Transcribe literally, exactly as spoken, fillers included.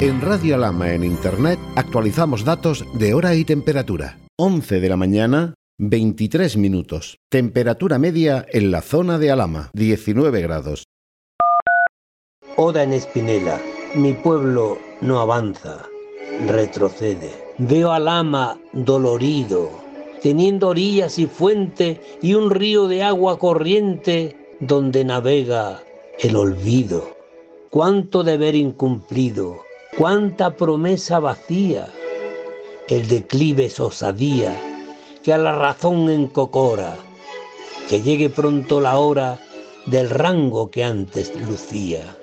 En Radio Alhama en Internet actualizamos datos de hora y temperatura. once de la mañana, veintitrés minutos. Temperatura media en la zona de Alhama, diecinueve grados. Oda en Espinela. Mi pueblo no avanza, retrocede. Veo a Alhama dolorido, teniendo orillas y fuente y un río de agua corriente donde navega el olvido. Cuánto deber incumplido, cuánta promesa vacía. El declive es osadía que a la razón encocora. Que llegue pronto la hora del rango que antes lucía.